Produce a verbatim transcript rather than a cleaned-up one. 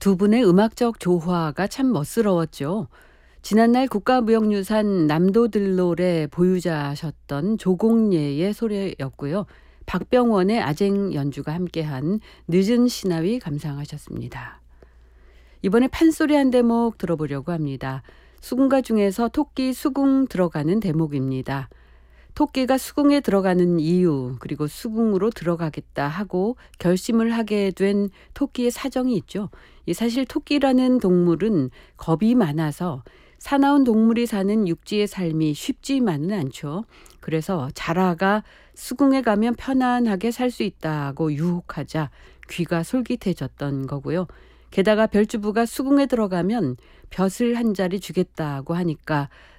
두 분의 음악적 조화가 참 멋스러웠죠. 지난날 국가무형유산 남도들놀의 보유자셨던 조공예의 소리였고요. 박병원의 아쟁 연주가 함께한 늦은 시나위 감상하셨습니다. 이번에 판소리 한 대목 들어보려고 합니다. 수궁가 중에서 토끼 수궁 들어가는 대목입니다. 토끼가 수궁에 들어가는 이유, 그리고 수궁으로 들어가겠다 하고 결심을 하게 된 토끼의 사정이 있죠. 이 사실 토끼라는 동물은 겁이 많아서 사나운 동물이 사는 육지의 삶이 쉽지만은 않죠. 그래서 자라가 수궁에 가면 편안하게 살 수 있다고 유혹하자 귀가 솔깃해졌던 거고요. 게다가 별주부가 수궁에 들어가면 벼슬 한 자리 주겠다고 하니까